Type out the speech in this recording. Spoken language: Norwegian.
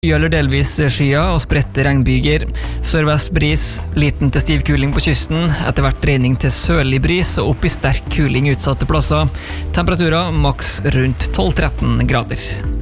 Eller delvis skyer og spredte regnbyger. Sørvest bris, liten til stiv kuling på kysten. Etter hvert dreining til sørlig bris og opp i sterk kuling utsatte plasser. Temperaturer maks rundt 12-13 grader.